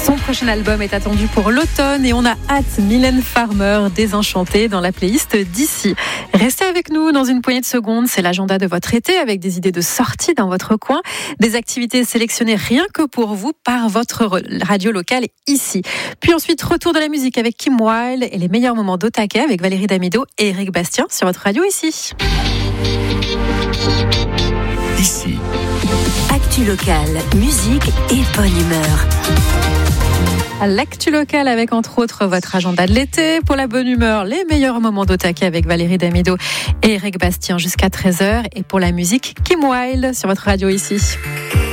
Son prochain album est attendu pour l'automne et on a hâte. Mylène Farmer, Désenchantée, dans la playlist d'ici. Restez avec nous dans une poignée de secondes. C'est l'agenda de votre été avec des idées de sortie dans votre coin. Des activités sélectionnées rien que pour vous par votre radio locale ici. Puis ensuite, retour de la musique avec Kim Wilde et les meilleurs moments d'Otake avec Valérie Damido et Eric Bastien sur votre radio ici. Ici. Actu locale, musique et bonne humeur. L'actu locale avec entre autres votre agenda de l'été. Pour la bonne humeur, les meilleurs moments d'Otake avec Valérie Damido et Eric Bastien jusqu'à 13h. Et pour la musique, Kim Wilde sur votre radio ici.